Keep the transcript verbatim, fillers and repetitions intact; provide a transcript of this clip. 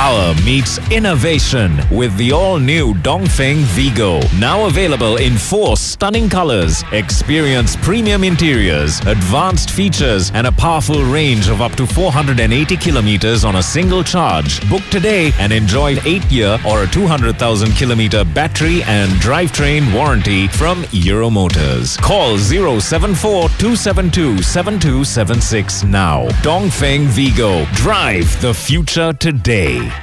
Power meets innovation with the all-new Dongfeng Vigo. Now available in four stunning colors. Experience premium interiors, advanced features, and a powerful range of up to four hundred eighty kilometers on a single charge. Book today and enjoy eight-year or a two hundred thousand kilometer battery and drivetrain warranty from Euro Motors. Call zero seven four two seven two seven two seven six now. Dongfeng Vigo. Drive the future today.